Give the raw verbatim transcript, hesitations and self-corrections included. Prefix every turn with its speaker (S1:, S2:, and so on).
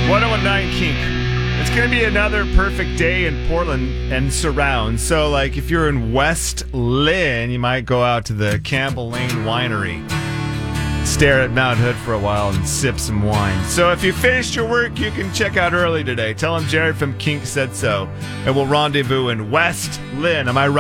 S1: one oh one nine Kink. It's going to be another perfect day in Portland and surrounds. So, like, if you're in West Lynn, you might go out to the Campbell Lane Winery, stare at Mount Hood for a while, and sip some wine. So, if you finished your work, you can check out early today. Tell them Jared from Kink said so. And we'll rendezvous in West Lynn. Am I right?